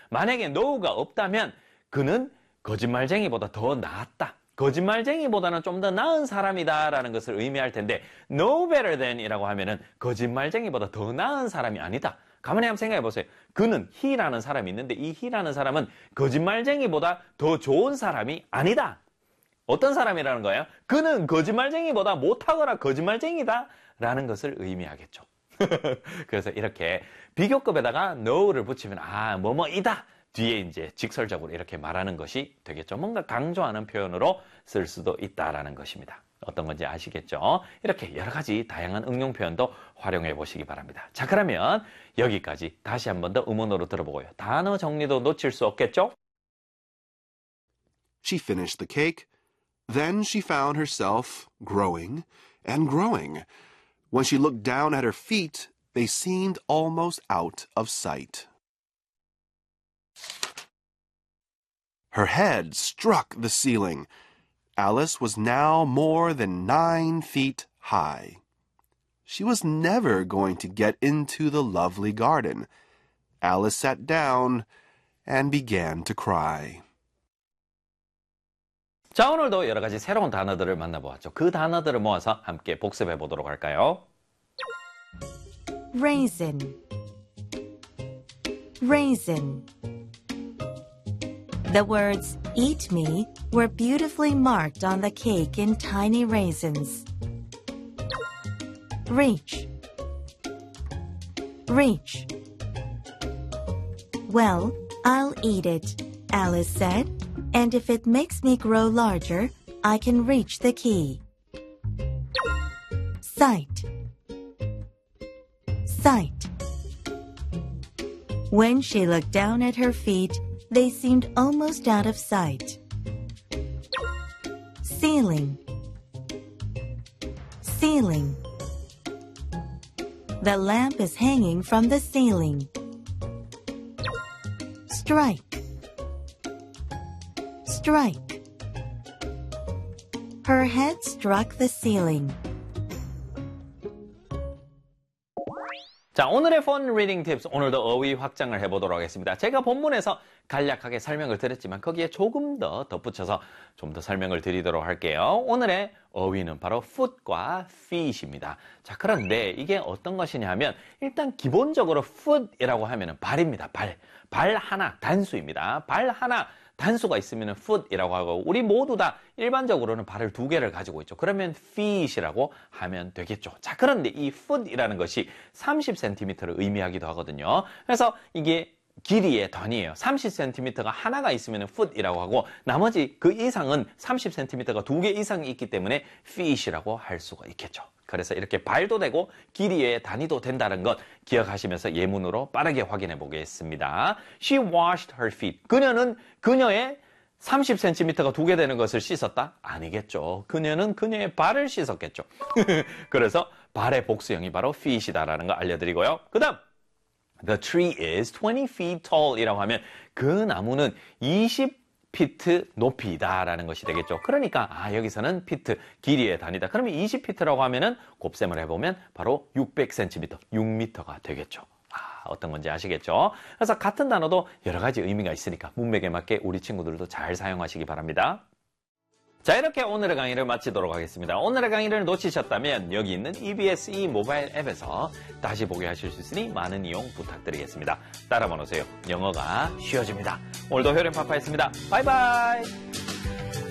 만약에 no가 없다면 그는 거짓말쟁이보다 더 나았다. 거짓말쟁이보다는 좀 더 나은 사람이다 라는 것을 의미할 텐데 no better than 이라고 하면은 거짓말쟁이보다 더 나은 사람이 아니다. 가만히 한번 생각해 보세요. 그는 he라는 사람이 있는데 이 he라는 사람은 거짓말쟁이보다 더 좋은 사람이 아니다. 어떤 사람이라는 거예요? 그는 거짓말쟁이보다 못하거나 거짓말쟁이다 라는 것을 의미하겠죠. 그래서 이렇게 비교급에다가 no를 붙이면 뭐뭐이다. 뒤에 이제 직설적으로 이렇게 말하는 것이 되겠죠. 뭔가 강조하는 표현으로 쓸 수도 있다라는 것입니다. 어떤 건지 아시겠죠? 이렇게 여러 가지 다양한 응용 표현도 활용해 보시기 바랍니다. 자, 그러면 여기까지 다시 한 번 더 음원으로 들어보고요. 단어 정리도 놓칠 수 없겠죠? She finished the cake. Then she found herself growing and growing. When she looked down at her feet, they seemed almost out of sight. Her head struck the ceiling. Alice was now more than 9 feet high. She was never going to get into the lovely garden. Alice sat down and began to cry. 자, 오늘도 여러 가지 새로운 단어들을 만나보았죠. 그 단어들을 모아서 함께 복습해 보도록 할까요? Raisin, raisin. The words eat me were beautifully marked on the cake in tiny raisins. Reach, reach. Well, I'll eat it, Alice said, and if it makes me grow larger, I can reach the key. Sight, sight. When she looked down at her feet, they seemed almost out of sight. Ceiling, ceiling. The lamp is hanging from the ceiling. Strike, strike. Her head struck the ceiling. 자, 오늘의 Fun Reading Tips, 오늘도 어휘 확장을 해보도록 하겠습니다. 제가 본문에서 간략하게 설명을 드렸지만 거기에 조금 더 덧붙여서 좀 더 설명을 드리도록 할게요. 오늘의 어휘는 바로 foot과 feet입니다. 자, 그런데 이게 어떤 것이냐 하면 일단 기본적으로 foot이라고 하면은 발입니다. 발 하나, 단수입니다. 발 하나, 단수가 있으면 foot이라고 하고 우리 모두 다 일반적으로는 발을 2개를 가지고 있죠. 그러면 feet이라고 하면 되겠죠. 자, 그런데 이 foot이라는 것이 30cm를 의미하기도 하거든요. 그래서 이게 길이의 단위예요. 30cm가 하나가 있으면 foot이라고 하고 나머지 그 이상은 30cm가 2개 이상이 있기 때문에 feet이라고 할 수가 있겠죠. 그래서 이렇게 발도 되고 길이의 단위도 된다는 것 기억하시면서 예문으로 빠르게 확인해 보겠습니다. She washed her feet. 그녀는 그녀의 30cm가 2개 되는 것을 씻었다? 아니겠죠. 그녀는 그녀의 발을 씻었겠죠. 그래서 발의 복수형이 바로 feet이다라는 거 알려드리고요. 그 다음 The tree is 20 feet tall 이라고 하면 그 나무는 20피트 높이다라는 것이 되겠죠. 그러니까 여기서는 피트, 길이의 단위다. 그러면 20피트라고 하면은 곱셈을 해보면 바로 600cm, 6m가 되겠죠. 어떤 건지 아시겠죠? 그래서 같은 단어도 여러 가지 의미가 있으니까 문맥에 맞게 우리 친구들도 잘 사용하시기 바랍니다. 자, 이렇게 오늘의 강의를 마치도록 하겠습니다. 오늘의 강의를 놓치셨다면 여기 있는 EBS 모바일 앱에서 다시 보게 하실 수 있으니 많은 이용 부탁드리겠습니다. 따라만 오세요. 영어가 쉬워집니다. 오늘도 효령파파였습니다. 바이바이.